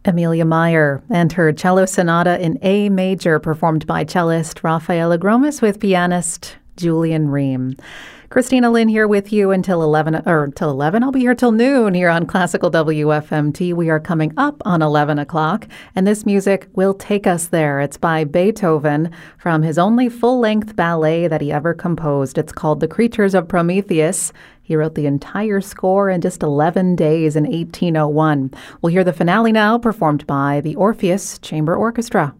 Amelia Meyer and her cello sonata in A major, performed by cellist Rafaela Gromas with pianist Julian Ream. Christina Lynn here with you until 11, I'll be here till noon here on Classical WFMT. We are coming up on 11 o'clock, and this music will take us there. It's by Beethoven from his only full-length ballet that he ever composed. It's called The Creatures of Prometheus. He wrote the entire score in just 11 days in 1801. We'll hear the finale now, performed by the Orpheus Chamber Orchestra.